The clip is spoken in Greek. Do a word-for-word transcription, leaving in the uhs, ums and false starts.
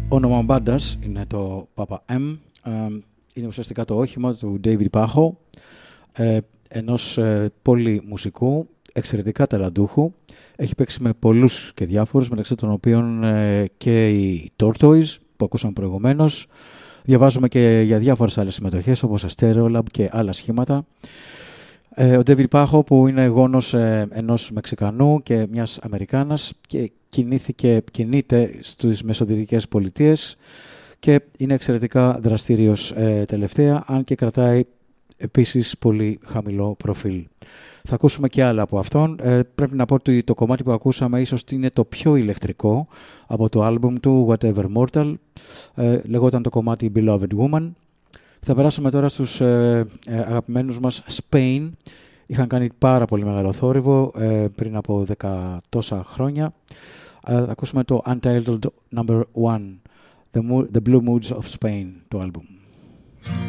όνομα μπάντας είναι το Papa M. Είναι ουσιαστικά το όχημα του David Pajo, ενός πολύ μουσικού, εξαιρετικά ταλαντούχου. Έχει παίξει με πολλούς και διάφορους, μεταξύ των οποίων και οι Tortoise που ακούσαμε προηγουμένως. Διαβάζουμε και για διάφορες άλλες συμμετοχές όπως Asterolab και άλλα σχήματα. Ο David Pajo, που είναι γόνος ενός Μεξικανού και μιας Αμερικάνας και κινήθηκε, κινείται στις μεσοδυτικές πολιτείες και είναι εξαιρετικά δραστήριος ε, τελευταία, αν και κρατάει επίσης πολύ χαμηλό προφίλ. Θα ακούσουμε και άλλα από αυτόν. Ε, πρέπει να πω ότι το κομμάτι που ακούσαμε ίσως είναι το πιο ηλεκτρικό από το άλμπουμ του Whatever Mortal. Ε, λεγόταν το κομμάτι Beloved Woman. Θα περάσουμε τώρα στους ε, ε, αγαπημένους μας Spain. Είχαν κάνει πάρα πολύ μεγάλο θόρυβο ε, πριν από δέκα τόσα χρόνια. Θα ε, ακούσουμε το Untitled Number One, The, Mo- The Blue Moods of Spain, το άλμπουμ.